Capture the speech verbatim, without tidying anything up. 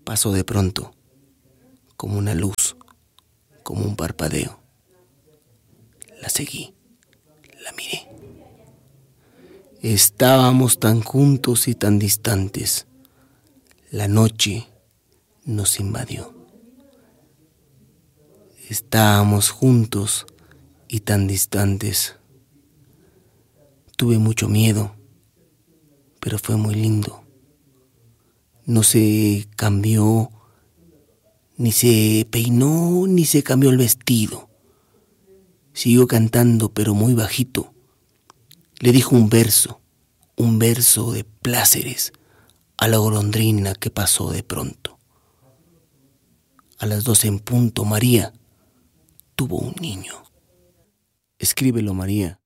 Pasó de pronto, como una luz, como un parpadeo. La seguí, la miré. Estábamos tan juntos y tan distantes. La noche nos invadió. Estábamos juntos y tan distantes. Tuve mucho miedo, pero fue muy lindo. No se cambió, ni se peinó, ni se cambió el vestido. Siguió cantando, pero muy bajito. Le dijo un verso, un verso de pláceres a la golondrina que pasó de pronto. A las doce en punto, María tuvo un niño. Escríbelo, María.